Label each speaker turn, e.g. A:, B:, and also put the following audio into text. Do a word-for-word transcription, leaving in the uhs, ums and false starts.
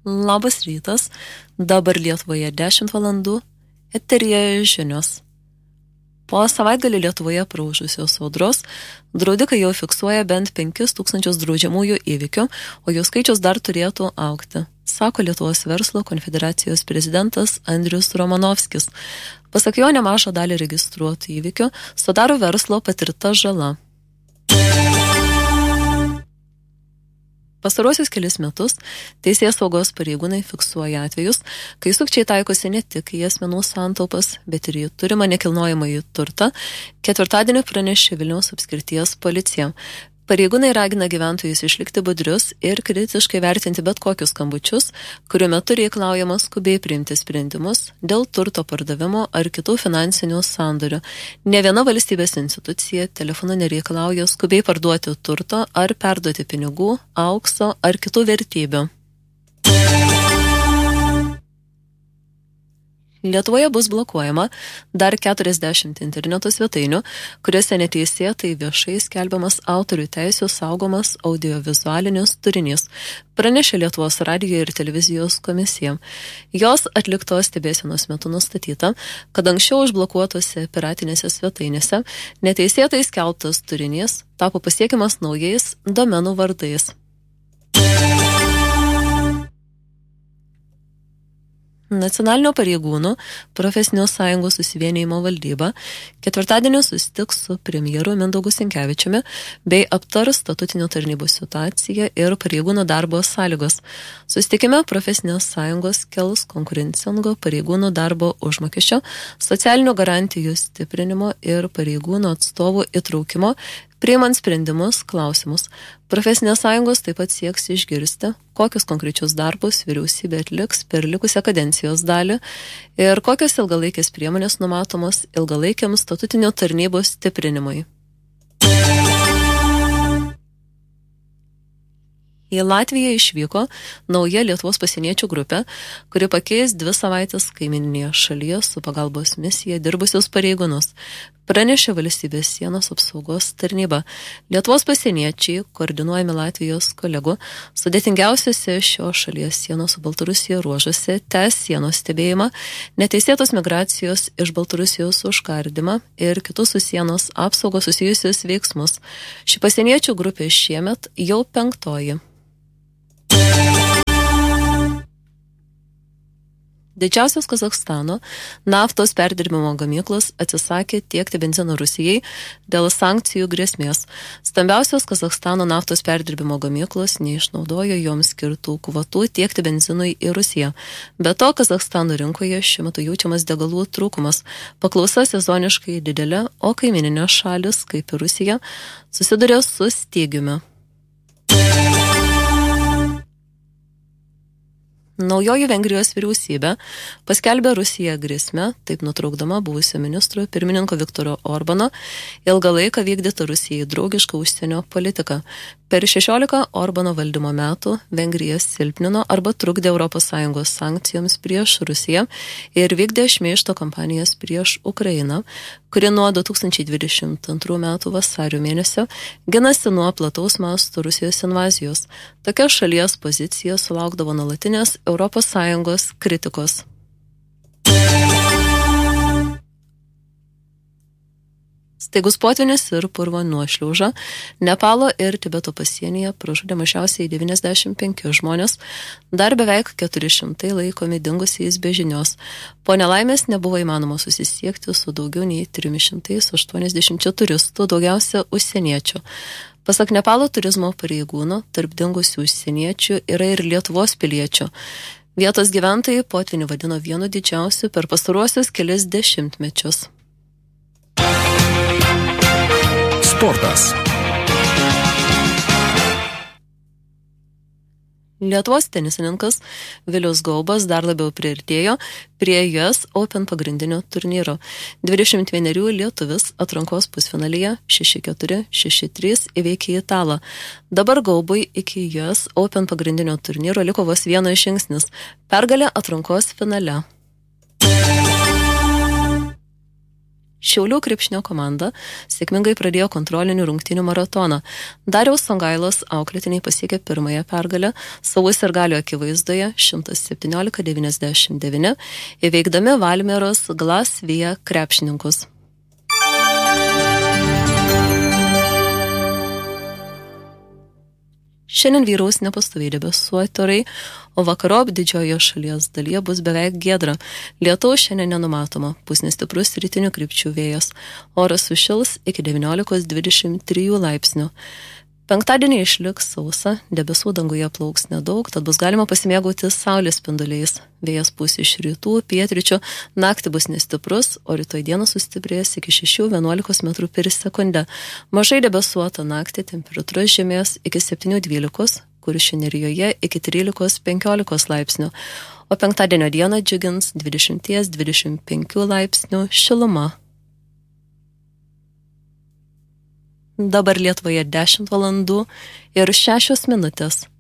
A: Labas rytas, dabar Lietuvoje dešimt valandų, eteryje žinios. Po savaitgalį Lietuvoje praūžusios audros, draudikai jau fiksuoja bent penkis tūkstančius draudžiamųjų įvykių, o jų skaičius dar turėtų augti, sako Lietuvos verslo konfederacijos prezidentas Andrius Romanovskis. Pasak jo, nemažą dalį registruotų įvykių sudaro verslo patirta žala. Pastarosius kelis metus teisės saugos pareigūnai fiksuoja atvejus, kai sukčiai taikosi ne tik į asmenų santaupas, bet ir į turimą nekilnojamąjį turtą, ketvirtadienį pranešė Vilniaus apskrities policija. Pareigūnai ragina gyventojus išlikti budrius ir kritiškai vertinti bet kokius skambučius, kuriuo metu reikalaujama skubiai priimti sprendimus dėl turto pardavimo ar kitų finansinių sandorių. Ne viena valstybės institucija telefonu nereikalauja skubiai parduoti turto ar perduoti pinigų, aukso ar kitų vertybių. Lietuvoje bus blokuojama dar keturiasdešimt interneto svetainių, kuriuose neteisėtai viešai skelbiamas autorių teisių saugomas audiovizualinis turinys, pranešė Lietuvos radijo ir televizijos komisija. Jos atliktos stebėsenos metu nustatyta, kad anksčiau užblokuotose piratinėse svetainėse neteisėtai skelbtas turinys tapo pasiekiamas naujais domenų vardais. Nacionalinio pareigūnų profesinio sąjungų susivienijimo valdyba ketvirtadienį susitiks su premjeru Mindaugu Sinkevičiumi bei aptars statutinių tarnybų situaciją ir pareigūnų darbo sąlygos. Susitikime profesinės sąjungos kels konkurencingo pareigūnų darbo užmokesčio, socialinių garantijų stiprinimo ir pareigūnų atstovų įtraukimo, priimant sprendimus klausimus. Profesinės sąjungos taip pat sieks išgirsti, kokius konkrečius darbus vyriausybė atliks per likusią kadencijos dalį ir kokios ilgalaikės priemonės numatomos ilgalaikiam statutinių tarnybų stiprinimui. Į Latviją išvyko nauja Lietuvos pasieniečių grupė, kuri pakeis dvi savaitės kaimininėje šalyje su pagalbos misija dirbusius pareigūnus, pranešė valstybės sienos apsaugos tarnyba. Lietuvos pasieniečiai, koordinuojami Latvijos kolegų, sudėtingiausiose šios šalies sienos su Baltarusija ruožuose tęs sienos stebėjimą, neteisėtos migracijos iš Baltarusijos užkardymą ir kitus su sienos apsaugos susijusius veiksmus. Ši pasieniečių grupė šiemet jau penktoji. Didžiausios Kazachstano naftos perdirbimo gamyklos atsisakė tiekti benziną Rusijai dėl sankcijų grėsmės. Stambiausios Kazachstano naftos perdirbimo gamyklos neišnaudojo joms skirtų kvotų tiekti benzinui į Rusiją. Be to, Kazachstano rinkoje šiuo metu jaučiamas degalų trūkumas. Paklausa sezoniškai didelė, o kaimininės šalis, kaip ir Rusija, susiduria su stygiumi. Naujoji Vengrijos vyriausybė paskelbė Rusiją grėsmę, taip nutraukdama buvusio ministro pirmininko Viktoro Orbano ilgą laiką vykdytą Rusijai draugišką užsienio politiką. Per šešiolika Orbano valdymo metų Vengrija silpnino arba trukdė Europos Sąjungos sankcijoms prieš Rusiją ir vykdė šmeižto kampanijas prieš Ukrainą, kuri nuo du tūkstančiai dvidešimt antrų metų vasario mėnesio ginasi nuo plataus masto Rusijos invazijos. Tokia šalies pozicija sulaukdavo nuolatinės Europos Sąjungos kritikos. Staigus potvynis ir purvo nuošliauža Nepalo ir Tibeto pasienyje pražudė mažiausiai devyniasdešimt penki žmonės, dar beveik keturi šimtai laikomi dingusiais be žinios. Po nelaimės nebuvo įmanoma susisiekti su daugiau nei trimis šimtais aštuoniasdešimčia turistų, daugiausia užsieniečių. Pasak Nepalo turizmo pareigūnų, tarp dingusių užsieniečių yra ir Lietuvos piliečių. Vietos gyventojai potvynį vadino vienu didžiausiu per pastaruosius kelis dešimtmečius.
B: Sportas.
A: Lietuvos tenisininkas Vilius Gaubas dar labiau priartėjo prie U S Open pagrindinio turnyro. dvidešimt vienerių lietuvis atrankos pusfinalyje šeši keturi šeši trys įveikė Italą. Dabar Gaubui iki U S Open pagrindinio turnyro liko vos vienas žingsnis – pergalė atrankos finale. Šiaulių krepšinio komanda sėkmingai pradėjo kontrolinių rungtynių maratoną. Dariaus Songailos auklėtiniai pasiekė pirmąją pergalę savo sirgalio akivaizdoje šimtas septyniolika devyniasdešimt devyni, įveikdami Valmieros Glasvija krepšininkus. Šiandien vyraus nepastoviai debesuoti orai, o vakarop didžiojoje šalies dalyje bus beveik giedra. Lietaus šiandien nenumatoma, pūs nestiprus rytinių krypčių vėjas. Oras sušils iki devyniolika dvidešimt trijų laipsnių. Penktadienį išliks sausa, debesų danguje plauks nedaug, tad bus galima pasimėgauti saulės spinduliais. Vėjas pūs iš rytų, pietryčių, naktį bus nestiprus, o rytoj dieną sustiprės iki šešių vienuolikos metrų per sekundę. Mažai debesuota naktį, temperatūra žemės iki septynių dvylikos, Kuršių nerijoje iki trylikos penkiolikos laipsnių, o penktadienio dieną džiugins dvidešimt dvidešimt penkių laipsnių šiluma. Dabar Lietuvoje dešimt valandų ir šešios minutės.